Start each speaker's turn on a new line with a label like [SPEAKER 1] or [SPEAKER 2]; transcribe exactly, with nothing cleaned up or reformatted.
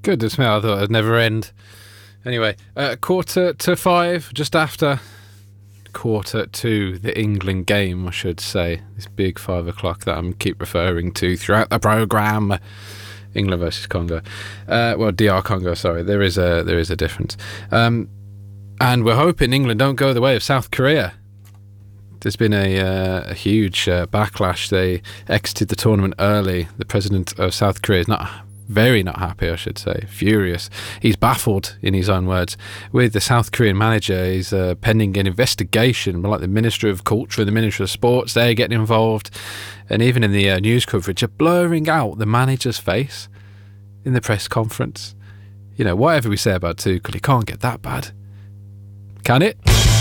[SPEAKER 1] Goodness me, I thought it'd never end. Anyway, uh, quarter to five, just after quarter to the England game, I should say. This big five o'clock that I keep referring to throughout the programme. England versus Congo. Uh, well, D R Congo, sorry. There is a there is a difference. Um, and we're hoping England don't go the way of South Korea. There's been a, uh, a huge uh, backlash. They exited the tournament early. The president of South Korea is not very not happy, I should say, furious. He's baffled, in his own words, with the South Korean manager. He's uh, pending an investigation, like the Ministry of Culture and the Ministry of Sports. They're getting involved, and even in the uh, news coverage, are blurring out the manager's face in the press conference. You know, whatever we say about Tuchel, it can't get that bad, can it?